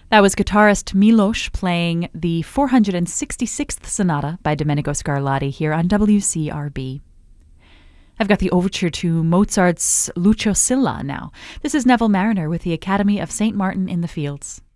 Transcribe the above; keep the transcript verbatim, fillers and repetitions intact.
That was guitarist Milos playing the four hundred sixty-sixth Sonata by Domenico Scarlatti here on W C R B. I've got the overture to Mozart's Lucio Silla now. This is Neville Marriner with the Academy of Saint Martin in the Fields.